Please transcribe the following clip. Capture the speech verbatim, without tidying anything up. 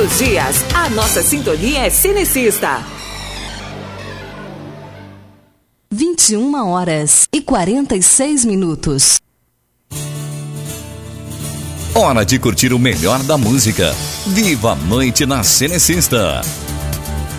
os dias, a nossa sintonia é Cinecista. vinte e uma horas e quarenta e seis minutos. Hora de curtir o melhor da música. Viva a noite na Cinecista.